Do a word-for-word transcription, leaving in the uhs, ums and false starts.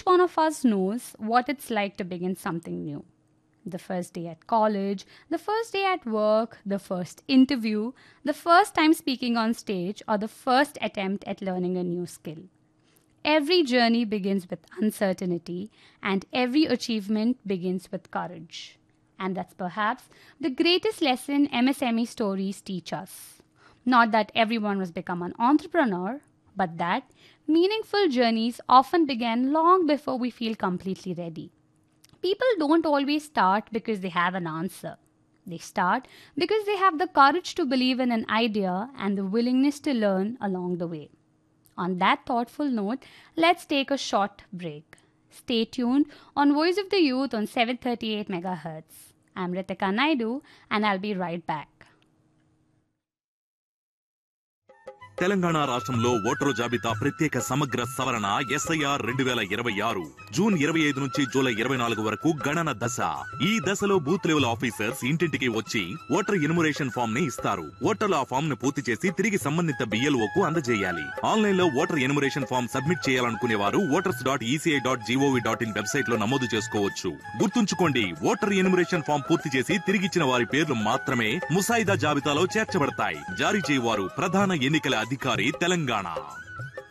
one of us knows what it's like to begin something new. The first day at college, the first day at work, the first interview, the first time speaking on stage, or the first attempt at learning a new skill. Every journey begins with uncertainty, and every achievement begins with courage. And that's perhaps the greatest lesson M S M E stories teach us. Not that everyone must become an entrepreneur, but that meaningful journeys often begin long before we feel completely ready. People don't always start because they have an answer. They start because they have the courage to believe in an idea and the willingness to learn along the way. On that thoughtful note, let's take a short break. Stay tuned on Voice of the Youth on seven thirty-eight megahertz. I'm Ritika Naidu and I'll be right back. Telangana రాష్ట్రంలో voter జాబితా ప్రత్యేక సమగ్ర సవరణ SIR రెండు వేల ఇరవై ఆరు June ఇరవై ఐదు నుంచి జూలై ఇరవై నాలుగు వరకు గణన దశ. ఈ దశలో బూత్ లెవెల్ ఆఫీసర్స్ ఇంటింటికి వచ్చి ఓటర్ ఎన్యుమరేషన్ ఫామ్ ని ఇస్తారు. ఓటర్లు ఆ ఫామ్ ను పూర్తి చేసి తిరిగి సంబంధిత బిఎల్ఓకు అందజేయాలి. ఆన్లైన్ లో ఓటర్ ఎన్యుమరేషన్ ఫామ్ సబ్మిట్ చేయాలనుకునే వారు voters dot ECI dot GOV dot in website లో నమోదు చేసుకోవచ్చు. గుర్తుంచుకోండి, ఓటర్ ఎన్యుమరేషన్ ఫామ్ పూర్తి చేసి తిరిగిచ్చిన వారి పేర్లు మాత్రమే ముసాయిదా జాబితాలో చేర్చబడతాయి. జారీ చేయవారు ప్రధాన ఎన్నికల అధికారి తెలంగాణ.